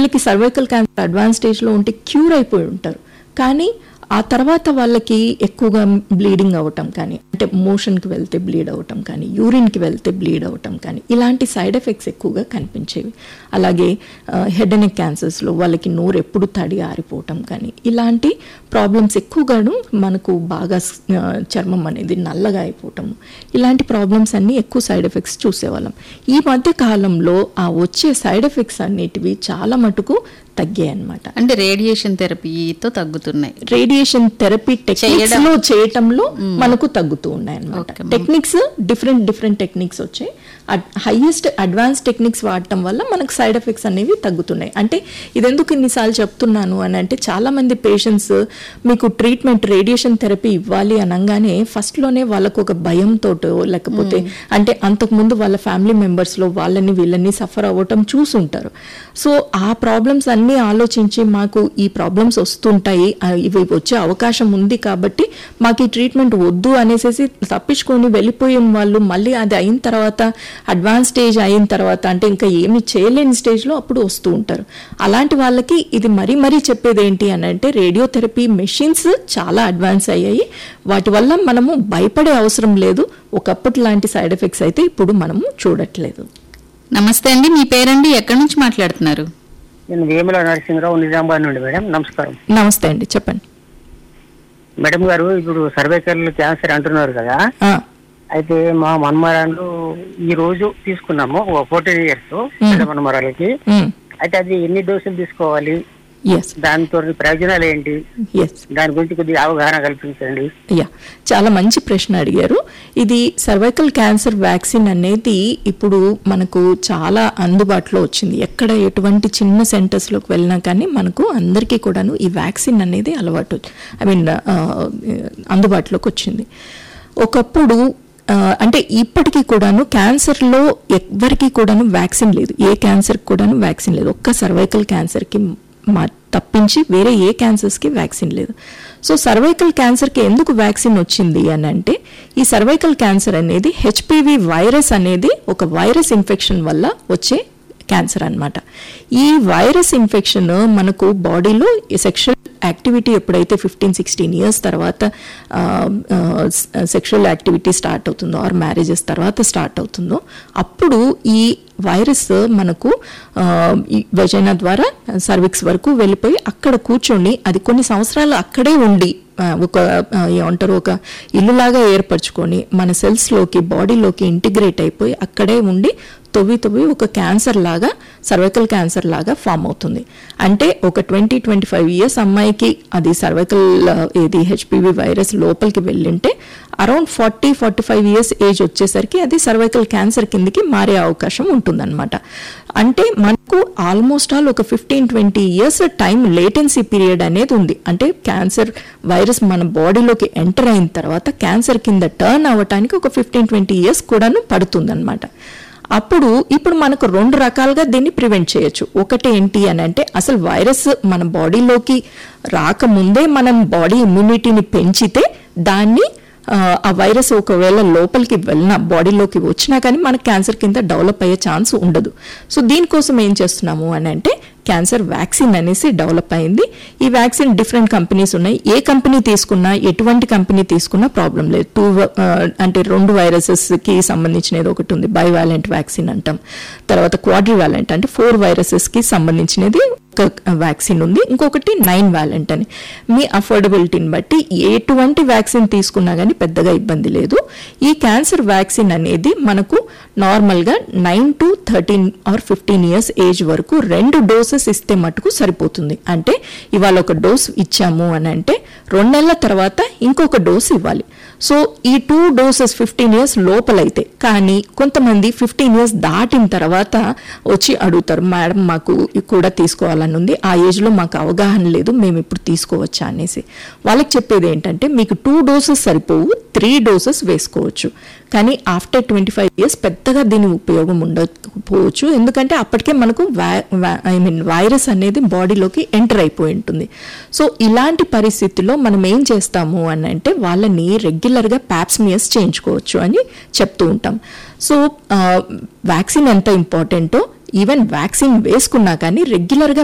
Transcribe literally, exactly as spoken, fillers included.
వీళ్ళకి cervical cancer advance స్టేజ్లో ఉంటే క్యూర్ అయిపోయి ఉంటారు, కానీ ఆ తర్వాత వాళ్ళకి ఎక్కువగా బ్లీడింగ్ అవ్వటం కానీ, అంటే మోషన్కి వెళ్తే బ్లీడ్ అవ్వటం కానీ, యూరిన్కి వెళ్తే బ్లీడ్ అవ్వటం కానీ, ఇలాంటి సైడ్ ఎఫెక్ట్స్ ఎక్కువగా కనిపించేవి. అలాగే హెడ్ అండ్ నెక్ క్యాన్సర్స్లో వాళ్ళకి నోరు ఎప్పుడు తడి ఆరిపోవటం కానీ, ఇలాంటి ప్రాబ్లమ్స్ ఎక్కువగాను మనకు బాగా చర్మం అనేది నల్లగా అయిపోవటం, ఇలాంటి ప్రాబ్లమ్స్ అన్నీ ఎక్కువ సైడ్ ఎఫెక్ట్స్ చూసేవాళ్ళం. ఈ మధ్య కాలంలో ఆ వచ్చే సైడ్ ఎఫెక్ట్స్ అన్నిటివి చాలా మటుకు తగ్గాయి అన్నమాట. అంటే రేడియేషన్ థెరపీతో తగ్గుతున్నాయి. రేడియేషన్ థెరపీ టెక్నిక్స్ లో చేయటంలో మనకు తగ్గుతూ ఉన్నాయి అన్నమాట. టెక్నిక్స్ డిఫరెంట్ డిఫరెంట్ టెక్నిక్స్ వచ్చాయి. హైయెస్ట్ అడ్వాన్స్ టెక్నిక్స్ వాడటం వల్ల మనకు సైడ్ ఎఫెక్ట్స్ అనేవి తగ్గుతున్నాయి. అంటే ఇదెందుకు ఇన్నిసార్లు చెప్తున్నాను అని అంటే, చాలా మంది పేషెంట్స్ మీకు ట్రీట్మెంట్ రేడియేషన్ థెరపీ ఇవ్వాలి అనగానే ఫస్ట్లోనే వాళ్ళకు ఒక భయంతో, లేకపోతే అంటే అంతకుముందు వాళ్ళ ఫ్యామిలీ మెంబర్స్లో వాళ్ళని వీళ్ళని సఫర్ అవ్వటం చూసుంటారు. సో ఆ ప్రాబ్లమ్స్ అన్నీ ఆలోచించి మాకు ఈ ప్రాబ్లమ్స్ వస్తుంటాయి, ఇవి వచ్చే అవకాశం ఉంది కాబట్టి మాకు ఈ ట్రీట్మెంట్ వద్దు అనేసి తప్పించుకొని వెళ్ళిపోయిన వాళ్ళు మళ్ళీ అది అయిన తర్వాత అడ్వాన్స్ స్టేజ్ అయిన తర్వాత, అంటే ఇంకా ఏమి చేయలేని స్టేజ్లో అప్పుడు వస్తూ ఉంటారు. అలాంటి వాళ్ళకి ఇది మరీ మరీ చెప్పేది ఏంటి అని అంటే, రేడియోథెరపీ మెషిన్స్ చాలా అడ్వాన్స్ అయ్యాయి, వాటి వల్ల మనము భయపడే అవసరం లేదు. ఒకప్పటి లాంటి సైడ్ ఎఫెక్ట్స్ అయితే ఇప్పుడు మనము చూడట్లేదు. నమస్తే అండి, మీ పేరండి, ఎక్కడి నుంచి మాట్లాడుతున్నారు? నేను వేముల నరసింహరావు, నిజామాబాద్ నుండి. మేడం నమస్కారం. నమస్తే అండి, చెప్పండి. మేడం గారు, ఇప్పుడు సర్వైకల్ క్యాన్సర్ అంటున్నారు కదా, అయితే మా మన్మరాలు ఈ రోజు తీసుకున్నాము ఫోర్టీన్ ఇయర్స్ మన్మరాలకి. అయితే అది ఎన్ని డోసులు తీసుకోవాలి, దానితో ప్రయోజనాలు ఏంటి, దాని గురించి కొద్దిగా అవగాహన కల్పించండి. యా, చాలా మంచి ప్రశ్న అడిగారు. ఇది సర్వైకల్ క్యాన్సర్ వ్యాక్సిన్ అనేది ఇప్పుడు మనకు చాలా అందుబాటులో వచ్చింది. ఎక్కడ ఎటువంటి చిన్న సెంటర్స్లోకి వెళ్ళినా కానీ మనకు అందరికీ కూడాను ఈ వ్యాక్సిన్ అనేది అలవాటు, ఐ మీన్ అందుబాటులోకి వచ్చింది. ఒకప్పుడు అంటే ఇప్పటికీ కూడాను క్యాన్సర్లో ఎవ్వరికీ కూడాను వ్యాక్సిన్ లేదు, ఏ క్యాన్సర్కి కూడాను వ్యాక్సిన్ లేదు. ఒక్క సర్వైకల్ క్యాన్సర్కి మా తప్పించి వేరే ఏ క్యాన్సర్స్కి వ్యాక్సిన్ లేదు. సో సర్వైకల్ క్యాన్సర్కి ఎందుకు వ్యాక్సిన్ వచ్చింది అని అంటే, ఈ సర్వైకల్ క్యాన్సర్ అనేది హెచ్పివి వైరస్ అనేది ఒక వైరస్ ఇన్ఫెక్షన్ వల్ల వచ్చే క్యాన్సర్ అన్నమాట. ఈ వైరస్ ఇన్ఫెక్షన్ మనకు బాడీలో సెక్షువల్ యాక్టివిటీ ఎప్పుడైతే ఫిఫ్టీన్ సిక్స్టీన్ ఇయర్స్ తర్వాత సెక్షువల్ యాక్టివిటీ స్టార్ట్ అవుతుందో, ఆర్ మ్యారేజెస్ తర్వాత స్టార్ట్ అవుతుందో, అప్పుడు ఈ వైరస్ మనకు వెజైనా ద్వారా సర్విక్స్ వరకు వెళ్ళిపోయి అక్కడ కూర్చొని అది కొన్ని సంవత్సరాలు అక్కడే ఉండి ఒక ఏమంటారు ఒక ఇల్లులాగా ఏర్పరచుకొని మన సెల్స్లోకి బాడీలోకి ఇంటిగ్రేట్ అయిపోయి అక్కడే ఉండి తొవ్వి తొవ్వి ఒక క్యాన్సర్ లాగా, సర్వైకల్ క్యాన్సర్ లాగా ఫామ్ అవుతుంది. అంటే ఒక ట్వంటీ ట్వంటీ ఫైవ్ ఇయర్స్ అమ్మాయికి అది సర్వైకల్ ఏది హెచ్పివి వైరస్ లోపలికి వెళ్ళింటే around forty forty five years age వచ్చేసరికి అది సర్వైకల్ క్యాన్సర్ కిందకి మారే అవకాశం ఉంటుందన్నమాట. అంటే మనకు ఆల్మోస్ట్ ఆల్ ఒక fifteen twenty years time latency period అనేది ఉంది. అంటే క్యాన్సర్ వైరస్ మన బాడీలోకి ఎంటర్ అయిన తర్వాత క్యాన్సర్ కింద టర్న్ అవ్వటానికి ఒక ఫిఫ్టీన్ ట్వంటీ ఇయర్స్ కూడాను పడుతుందన్నమాట. అప్పుడు ఇప్పుడు మనకు రెండు రకాలుగా దీన్ని ప్రివెంట్ చేయొచ్చు. ఒకటి ఏంటి అని అంటే, అసలు వైరస్ మన బాడీలోకి రాకముందే మనం బాడీ ఇమ్యూనిటీని పెంచితే దాన్ని ఆ వైరస్ ఒకవేళ లోపలికి వెళ్ళినా బాడీలోకి వచ్చినా కానీ మనకు క్యాన్సర్ కింద డెవలప్ అయ్యే ఛాన్స్ ఉండదు. సో దీనికోసం ఏం చేస్తున్నాము అని అంటే, క్యాన్సర్ వ్యాక్సిన్ అనేసి డెవలప్ అయింది. ఈ వ్యాక్సిన్ డిఫరెంట్ కంపెనీస్ ఉన్నాయి. ఏ కంపెనీ తీసుకున్నా, ఎటువంటి కంపెనీ తీసుకున్నా ప్రాబ్లం లేదు. టూ అంటే రెండు వైరసెస్కి సంబంధించినది ఒకటి ఉంది, బైవాలెంట్ వ్యాక్సిన్ అంటాం. తర్వాత క్వాడ్రివాలెంట్ అంటే ఫోర్ వైరసెస్కి సంబంధించినది ఒక వ్యాక్సిన్ ఉంది. ఇంకొకటి నైన్ వ్యాలెంట్ అని. మీ అఫోర్డబిలిటీని బట్టి ఎటువంటి వ్యాక్సిన్ తీసుకున్నా కానీ పెద్దగా ఇబ్బంది లేదు. ఈ క్యాన్సర్ వ్యాక్సిన్ అనేది మనకు నార్మల్గా nine to thirteen are fifteen years age వరకు రెండు డోసెస్ ఇస్తే మటుకు సరిపోతుంది. అంటే ఇవాళ ఒక డోస్ ఇచ్చాము అని అంటే రెండు నెలల తర్వాత ఇంకొక డోస్ ఇవ్వాలి. సో ఈ టూ డోసెస్ ఫిఫ్టీన్ ఇయర్స్ లోపలైతే, కానీ కొంతమంది ఫిఫ్టీన్ ఇయర్స్ దాటిన తర్వాత వచ్చి అడుగుతారు, మేడం మాకు కూడా తీసుకోవాలని ఉంది, ఆ ఏజ్లో మాకు అవగాహన లేదు, మేము ఇప్పుడు తీసుకోవచ్చా అనేసి. వాళ్ళకి చెప్పేది ఏంటంటే, మీకు టూ డోసెస్ సరిపోవు, త్రీ డోసెస్ వేసుకోవచ్చు. కానీ ఆఫ్టర్ ట్వంటీ ఫైవ్ ఇయర్స్ పెద్దగా దీని ఉపయోగం ఉండకపోవచ్చు, ఎందుకంటే అప్పటికే మనకు ఐ మీన్ వైరస్ అనేది బాడీలోకి ఎంటర్ అయిపోయి ఉంటుంది. సో ఇలాంటి పరిస్థితుల్లో మనం ఏం చేస్తాము అని అంటే, వాళ్ళని రెగ్యులర్గా ప్యాప్స్మియర్స్ చేయించుకోవచ్చు అని చెప్తూ ఉంటాం. సో వ్యాక్సిన్ ఎంత ఇంపార్టెంటో, ఈవెన్ వ్యాక్సిన్ వేసుకున్నా కానీ రెగ్యులర్గా